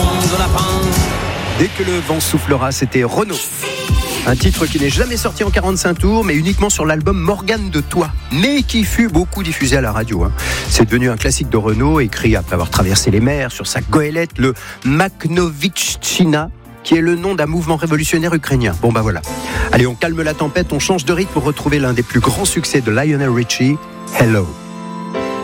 de lapin. Dès que le vent soufflera, c'était Renaud. Un titre qui n'est jamais sorti en 45 tours, mais uniquement sur l'album Morgane de Toi, mais qui fut beaucoup diffusé à la radio. C'est devenu un classique de Renaud, écrit après avoir traversé les mers sur sa goélette, le Makhnovitchina, qui est le nom d'un mouvement révolutionnaire ukrainien. Bon bah voilà. Allez, on calme la tempête, on change de rythme pour retrouver l'un des plus grands succès de Lionel Richie, Hello.